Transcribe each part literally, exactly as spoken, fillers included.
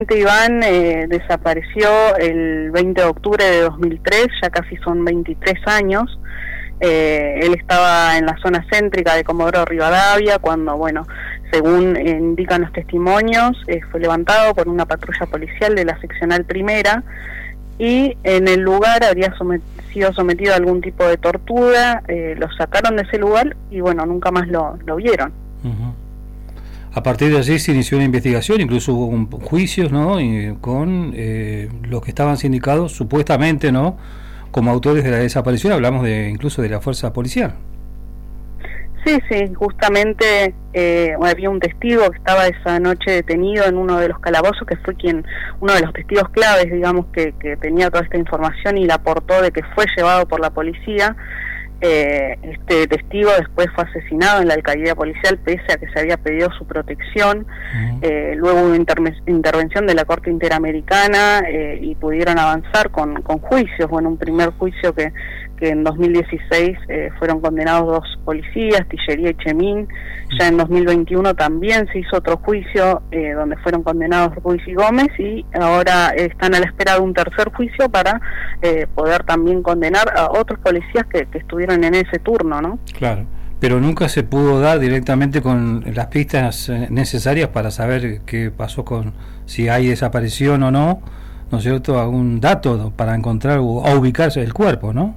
jovencito Iván eh, desapareció el veinte de octubre de dos mil tres, ya casi son veintitrés años. Eh, él estaba en la zona céntrica de Comodoro Rivadavia cuando, bueno, según eh, indican los testimonios, eh, fue levantado por una patrulla policial de la seccional primera y en el lugar habría somet sido sometido a algún tipo de tortura. Eh, lo sacaron de ese lugar y, bueno, nunca más lo, lo vieron. Uh-huh. A partir de allí se inició una investigación, incluso hubo un, juicios, ¿no? Y con eh, los que estaban sindicados, supuestamente, ¿no?, como autores de la desaparición. Hablamos de incluso de la fuerza policial. Sí, sí, justamente eh, había un testigo que estaba esa noche detenido en uno de los calabozos, que fue quien, uno de los testigos claves, digamos, que, que tenía toda esta información y la aportó de que fue llevado por la policía. Eh, este testigo después fue asesinado en la alcaldía policial pese a que se había pedido su protección. Uh-huh. eh, luego hubo interme- intervención de la Corte Interamericana eh, y pudieron avanzar con, con juicios. Bueno, un primer juicio que, que en dos mil dieciséis eh, fueron condenados dos policías, Tillería y Chemín. Uh-huh. Ya en dos mil veintiuno también se hizo otro juicio eh, donde fueron condenados Ruiz y Gómez, y ahora eh, están a la espera de un tercer juicio para eh, poder también condenar a otros policías que, que estuvieron en ese turno, ¿no? Claro, pero nunca se pudo dar directamente con las pistas necesarias para saber qué pasó, con si hay desaparición o no, ¿no es cierto?, algún dato para encontrar o ubicarse el cuerpo, ¿no?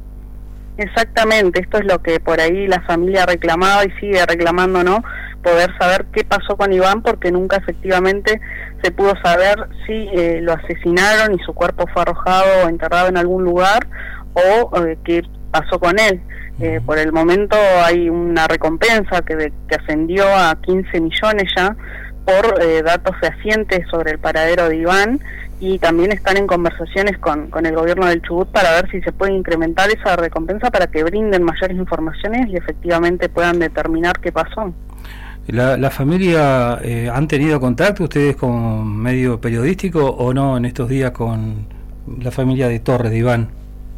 Exactamente, esto es lo que por ahí la familia reclamaba y sigue reclamando, ¿no? Poder saber qué pasó con Iván, porque nunca efectivamente se pudo saber si eh, lo asesinaron y su cuerpo fue arrojado o enterrado en algún lugar, o eh, qué pasó con él. Eh, por el momento hay una recompensa que, de, que ascendió a quince millones ya por eh, datos fehacientes sobre el paradero de Iván, y también están en conversaciones con, con el gobierno del Chubut para ver si se puede incrementar esa recompensa para que brinden mayores informaciones y efectivamente puedan determinar qué pasó. ¿La, la familia eh, han tenido contacto ustedes con medio periodístico o no en estos días con la familia de Torres, de Iván?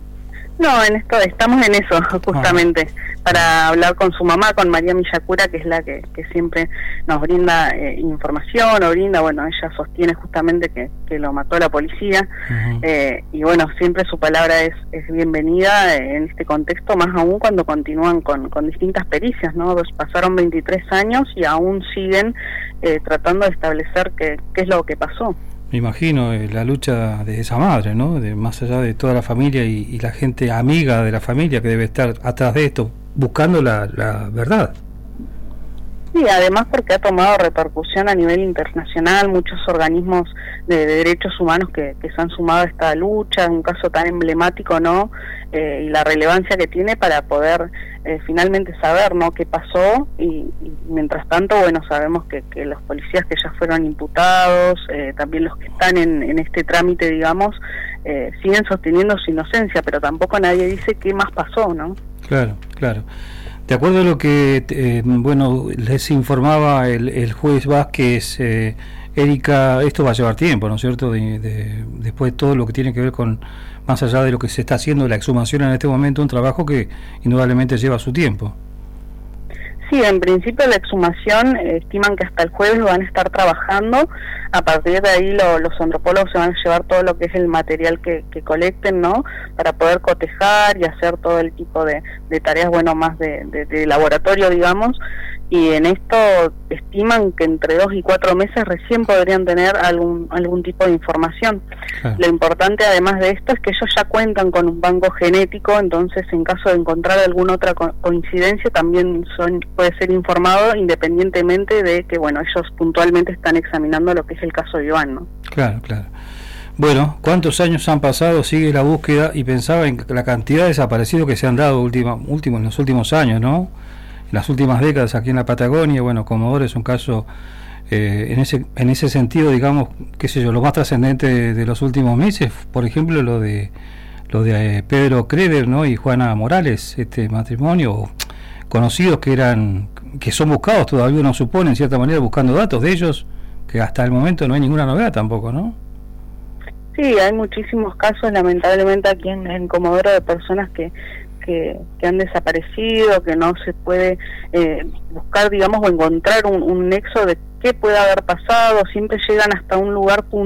No, en esto estamos en eso justamente, ah. para hablar con su mamá, con María Millacura, que es la que, que siempre nos brinda eh, información, o brinda, bueno, ella sostiene justamente que, que lo mató la policía, uh-huh. eh, y bueno, siempre su palabra es, es bienvenida en este contexto, más aún cuando continúan con, con distintas pericias, ¿no? Pasaron veintitrés años y aún siguen eh, tratando de establecer qué, qué es lo que pasó. Me imagino eh, la lucha de esa madre, ¿no? De, más allá de toda la familia y, y la gente amiga de la familia que debe estar atrás de esto, buscando la, la verdad. Sí, además porque ha tomado repercusión a nivel internacional, muchos organismos de, de derechos humanos que, que se han sumado a esta lucha, un caso tan emblemático, ¿no? Eh, y la relevancia que tiene para poder eh, finalmente saber, ¿no?, qué pasó, y, y mientras tanto, bueno, sabemos que, que los policías que ya fueron imputados, eh, también los que están en, en este trámite, digamos, eh, siguen sosteniendo su inocencia, pero tampoco nadie dice qué más pasó, ¿no? Claro, claro. De acuerdo a lo que, eh, bueno, les informaba el, el juez Vázquez, eh, Erika, esto va a llevar tiempo, ¿no es cierto? De, de, después de todo lo que tiene que ver con, más allá de lo que se está haciendo, la exhumación en este momento, un trabajo que indudablemente lleva su tiempo. Sí, en principio la exhumación eh, estiman que hasta el jueves van a estar trabajando. A partir de ahí lo, los antropólogos se van a llevar todo lo que es el material que, que colecten, ¿no?, para poder cotejar y hacer todo el tipo de, de tareas, bueno, más de, de, de laboratorio, digamos, y en esto estiman que entre dos y cuatro meses recién podrían tener algún algún tipo de información. Claro. Lo importante además de esto es que ellos ya cuentan con un banco genético, entonces en caso de encontrar alguna otra co- coincidencia también son puede ser informado, independientemente de que, bueno, ellos puntualmente están examinando lo que es el caso de Iván, ¿no? Claro, claro. Bueno, ¿cuántos años han pasado? Sigue la búsqueda, y pensaba en la cantidad de desaparecidos que se han dado última, último, en los últimos años, ¿no? En las últimas décadas aquí en la Patagonia. Bueno, Comodoro es un caso eh, en ese en ese sentido, digamos, qué sé yo, lo más trascendente de, de los últimos meses, por ejemplo, lo de lo de eh, Pedro Creder, ¿no?, y Juana Morales, este matrimonio, conocidos que eran que son buscados, todavía uno supone, en cierta manera, buscando datos de ellos, que hasta el momento no hay ninguna novedad tampoco, ¿no? Sí, hay muchísimos casos, lamentablemente, aquí en, en Comodoro, de personas que Que, que han desaparecido, que no se puede eh, buscar, digamos, o encontrar un, un nexo de qué puede haber pasado. Siempre llegan hasta un lugar puntual